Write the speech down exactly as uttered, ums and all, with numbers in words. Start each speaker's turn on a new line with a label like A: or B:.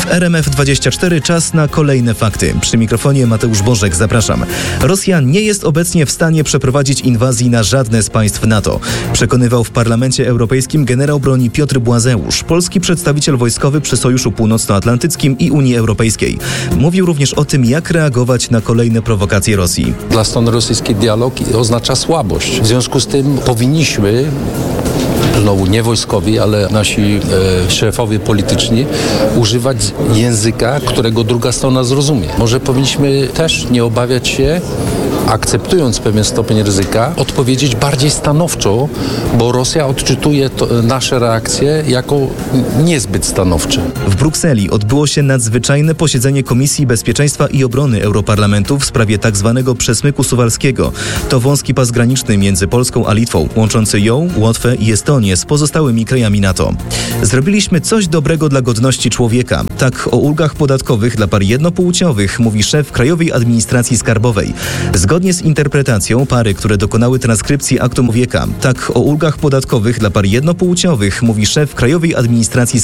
A: R M F dwadzieścia cztery, czas na kolejne fakty. Przy mikrofonie Mateusz Bożek, zapraszam. Rosja nie jest obecnie w stanie przeprowadzić inwazji na żadne z państw NATO. Przekonywał w Parlamencie Europejskim generał broni Piotr Błazeusz, polski przedstawiciel wojskowy przy Sojuszu Północnoatlantyckim i Unii Europejskiej. Mówił również o tym, jak reagować na kolejne prowokacje Rosji.
B: Dla strony rosyjskiej dialog oznacza słabość. W związku z tym powinniśmy, znowu nie wojskowi, ale nasi e, szefowie polityczni, używać języka, którego druga strona zrozumie. Może powinniśmy też nie obawiać się, akceptując pewien stopień ryzyka, odpowiedzieć bardziej stanowczo, bo Rosja odczytuje to, nasze reakcje jako niezbyt stanowcze.
A: W Brukseli odbyło się nadzwyczajne posiedzenie Komisji Bezpieczeństwa i Obrony Europarlamentu w sprawie tzw. przesmyku suwalskiego. To wąski pas graniczny między Polską a Litwą, łączący ją, Łotwę i Estonię z pozostałymi krajami NATO. Zrobiliśmy coś dobrego dla godności człowieka. Tak o ulgach podatkowych dla par jednopłciowych mówi szef Krajowej Administracji Skarbowej. Zgodnie z interpretacją pary, które dokonały transkrypcji aktu człowieka, tak o ulgach podatkowych dla par jednopłciowych mówi szef Krajowej Administracji